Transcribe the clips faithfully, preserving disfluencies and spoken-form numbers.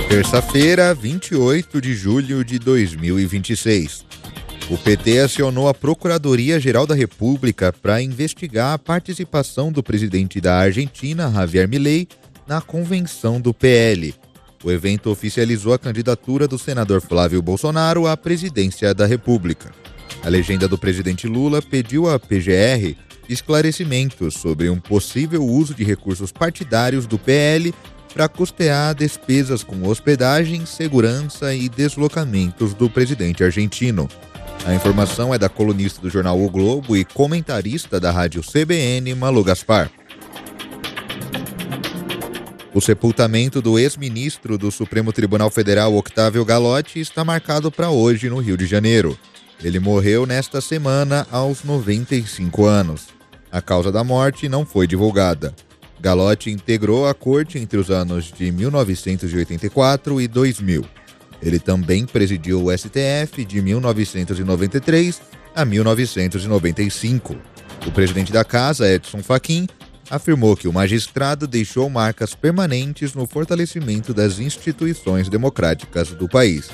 Terça-feira, vinte e oito de julho de dois mil e vinte e seis. O P T acionou a Procuradoria-Geral da República para investigar a participação do presidente da Argentina, Javier Milei, na convenção do P L. O evento oficializou a candidatura do senador Flávio Bolsonaro à presidência da República. A legenda do presidente Lula pediu à P G R esclarecimentos sobre um possível uso de recursos partidários do P L para custear despesas com hospedagem, segurança e deslocamentos do presidente argentino. A informação é da colunista do jornal O Globo e comentarista da rádio C B N, Malu Gaspar. O sepultamento do ex-ministro do Supremo Tribunal Federal, Octávio Galotti, está marcado para hoje no Rio de Janeiro. Ele morreu nesta semana aos noventa e cinco anos. A causa da morte não foi divulgada. Galotti integrou a corte entre os anos de mil novecentos e oitenta e quatro e dois mil. Ele também presidiu o S T F de mil novecentos e noventa e três a mil novecentos e noventa e cinco. O presidente da casa, Edson Fachin, afirmou que o magistrado deixou marcas permanentes no fortalecimento das instituições democráticas do país.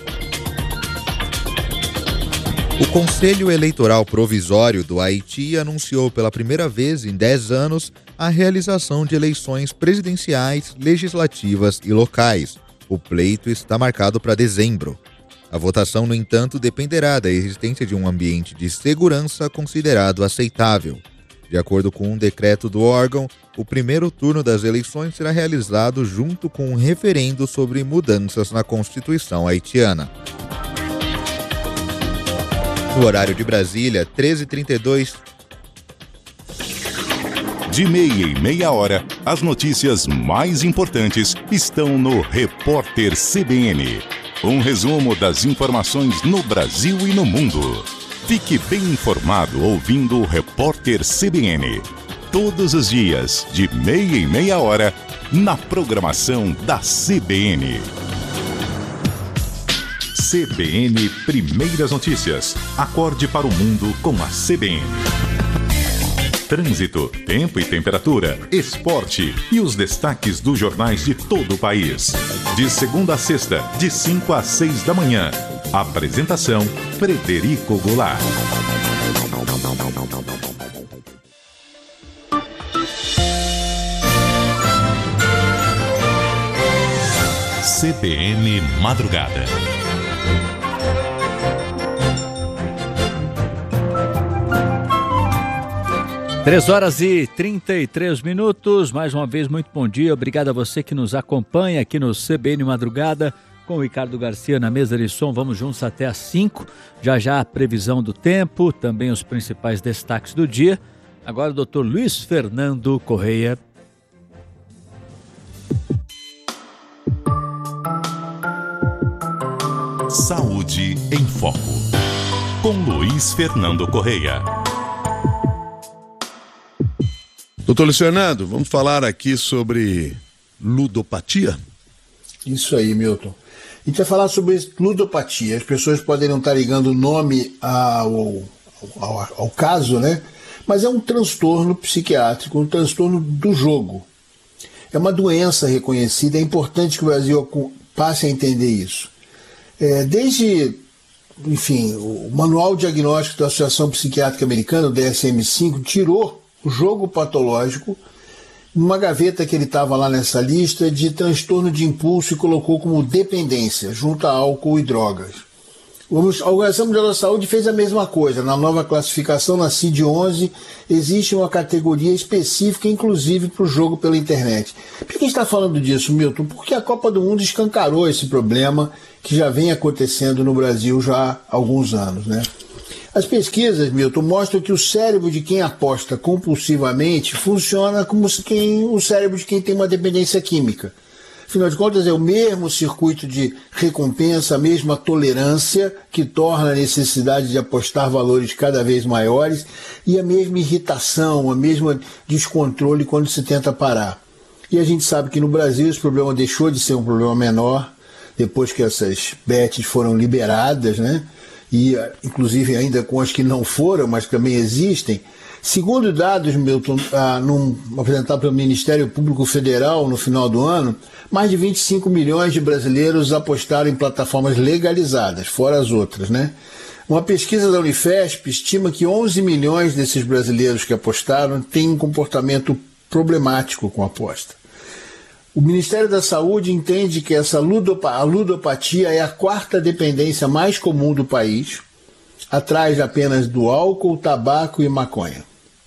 O Conselho Eleitoral Provisório do Haiti anunciou pela primeira vez em dez anos a realização de eleições presidenciais, legislativas e locais. O pleito está marcado para dezembro. A votação, no entanto, dependerá da existência de um ambiente de segurança considerado aceitável. De acordo com um decreto do órgão, o primeiro turno das eleições será realizado junto com um referendo sobre mudanças na Constituição haitiana. No horário de Brasília, treze e trinta e dois. De meia em meia hora, as notícias mais importantes estão no Repórter C B N. Um resumo das informações no Brasil e no mundo. Fique bem informado ouvindo o Repórter C B N. Todos os dias, de meia em meia hora, na programação da C B N. C B N Primeiras Notícias. Acorde para o mundo com a C B N. Trânsito, tempo e temperatura, esporte e os destaques dos jornais de todo o país. De segunda a sexta, de cinco às seis da manhã. Apresentação, Frederico Goulart. C B N Madrugada. Três horas e trinta e três minutos, mais uma vez muito bom dia, obrigado a você que nos acompanha aqui no C B N Madrugada, com o Ricardo Garcia na mesa de som, vamos juntos até às cinco, já já a previsão do tempo, também os principais destaques do dia, agora o doutor Luiz Fernando Correia. Saúde em Foco, com Luiz Fernando Correia. Doutor Luiz Fernando, vamos falar aqui sobre ludopatia? Isso aí, Milton. A gente vai falar sobre ludopatia. As pessoas podem não estar ligando o nome ao, ao, ao caso, né? Mas é um transtorno psiquiátrico, um transtorno do jogo. É uma doença reconhecida, é importante que o Brasil passe a entender isso. É, desde, enfim, o Manual Diagnóstico da Associação Psiquiátrica Americana, o D S M cinco, tirou o jogo patológico numa gaveta que ele estava lá nessa lista de transtorno de impulso e colocou como dependência, junto a álcool e drogas. A Organização Mundial da Saúde fez a mesma coisa. Na nova classificação, na C I D onze, existe uma categoria específica, inclusive para o jogo pela internet. Por que a gente está falando disso, Milton? Porque a Copa do Mundo escancarou esse problema que já vem acontecendo no Brasil já há alguns anos, né? As pesquisas, Milton, mostram que o cérebro de quem aposta compulsivamente funciona como quem, o cérebro de quem tem uma dependência química. Afinal de contas, é o mesmo circuito de recompensa, a mesma tolerância que torna a necessidade de apostar valores cada vez maiores e a mesma irritação, a mesma descontrole quando se tenta parar. E a gente sabe que no Brasil esse problema deixou de ser um problema menor depois que essas bets foram liberadas, né? E inclusive ainda com as que não foram, mas também existem, Segundo dados, Milton, ah, num, apresentado pelo Ministério Público Federal no final do ano, mais de vinte e cinco milhões de brasileiros apostaram em plataformas legalizadas, fora as outras, né? Uma pesquisa da Unifesp estima que onze milhões desses brasileiros que apostaram têm um comportamento problemático com a aposta. O Ministério da Saúde entende que essa ludopa- a ludopatia é a quarta dependência mais comum do país, atrás apenas do álcool, tabaco e maconha.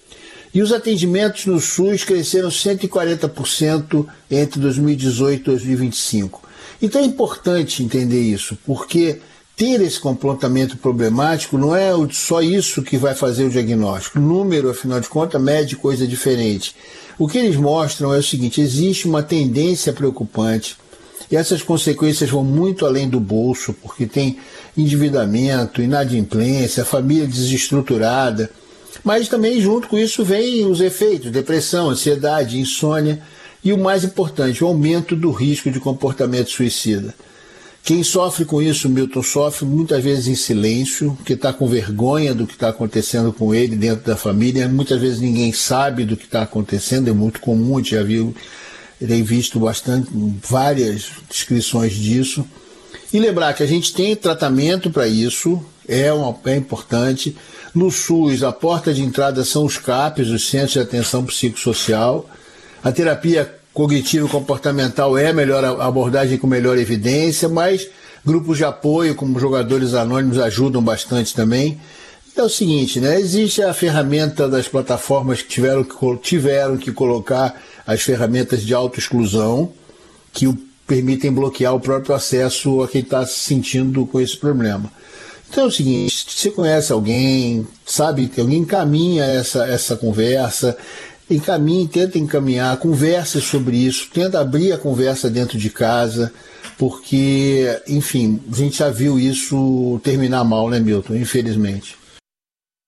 E os atendimentos no SUS cresceram cento e quarenta por cento entre dois mil e dezoito e dois mil e vinte e cinco. Então é importante entender isso, porque ter esse comportamento problemático não é só isso que vai fazer o diagnóstico. O número, afinal de contas, mede coisa diferente. O que eles mostram é o seguinte: existe uma tendência preocupante, e essas consequências vão muito além do bolso, porque tem endividamento, inadimplência, família desestruturada, mas também junto com isso vem os efeitos, depressão, ansiedade, insônia e o mais importante, o aumento do risco de comportamento suicida. Quem sofre com isso, Milton, sofre muitas vezes em silêncio, que está com vergonha do que está acontecendo com ele dentro da família, muitas vezes ninguém sabe do que está acontecendo, é muito comum, a gente já viu, tem visto bastante, várias descrições disso. E lembrar que a gente tem tratamento para isso, é, uma, é importante. No SUS, a porta de entrada são os CAPs, os Centros de Atenção Psicossocial. A terapia cognitivo-comportamental é a melhor abordagem com melhor evidência, mas grupos de apoio, como jogadores anônimos, ajudam bastante também. É o seguinte, né? Existe a ferramenta das plataformas que tiveram que, tiveram que colocar as ferramentas de autoexclusão, que o permitem bloquear o próprio acesso a quem está se sentindo com esse problema. Então é o seguinte, se você conhece alguém, sabe que alguém encaminha essa, essa conversa, encaminhe, tenta encaminhar, converse sobre isso, tenta abrir a conversa dentro de casa, porque, enfim, a gente já viu isso terminar mal, né, Milton? Infelizmente.